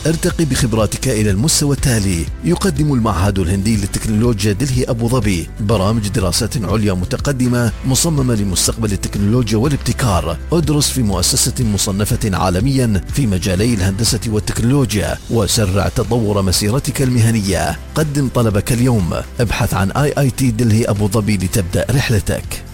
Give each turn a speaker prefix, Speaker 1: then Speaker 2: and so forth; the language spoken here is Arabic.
Speaker 1: ارتقي بخبراتك إلى المستوى التالي. يقدم المعهد الهندي للتكنولوجيا دلهي أبو ظبي برامج دراسات عليا متقدمة مصممة لمستقبل التكنولوجيا والابتكار. ادرس في مؤسسة مصنفة عالميا في مجالي الهندسة والتكنولوجيا وسرع تطور مسيرتك المهنية. قدم طلبك اليوم. ابحث عن IIT دلهي أبو ظبي لتبدأ رحلتك.